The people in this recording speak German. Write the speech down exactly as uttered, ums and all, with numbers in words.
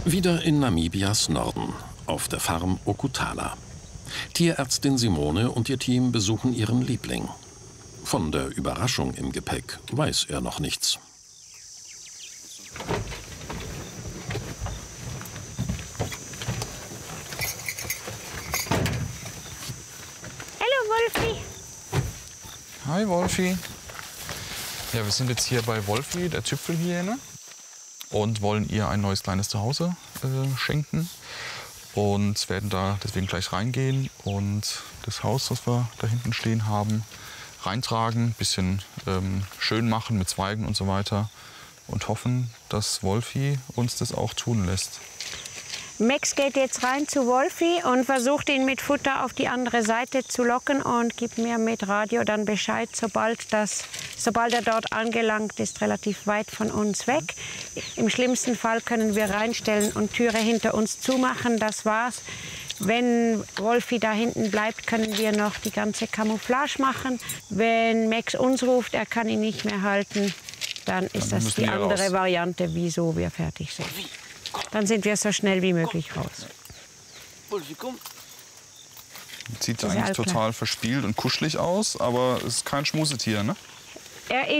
Wieder in Namibias Norden, auf der Farm Okutala. Tierärztin Simone und ihr Team besuchen ihren Liebling. Von der Überraschung im Gepäck weiß er noch nichts. Hallo Wolfi. Hi Wolfi. Ja, wir sind jetzt hier bei Wolfi, der Tüpfelhyäne, und wollen ihr ein neues kleines Zuhause äh, schenken. Und werden da deswegen gleich reingehen und das Haus, das wir da hinten stehen haben, reintragen, ein bisschen ähm, schön machen mit Zweigen und so weiter. Und hoffen, dass Wolfi uns das auch tun lässt. Max geht jetzt rein zu Wolfi und versucht ihn mit Futter auf die andere Seite zu locken und gibt mir mit Radio dann Bescheid, sobald, das, sobald er dort angelangt ist, relativ weit von uns weg. Im schlimmsten Fall können wir reinstellen und Türe hinter uns zumachen, das war's. Wenn Wolfi da hinten bleibt, können wir noch die ganze Camouflage machen. Wenn Max uns ruft, er kann ihn nicht mehr halten, dann ist Dann das die andere raus. Variante, wieso wir fertig sind. Dann sind wir so schnell wie möglich raus. Sieht eigentlich total verspielt und kuschelig aus, aber es ist kein Schmusetier, ne? Er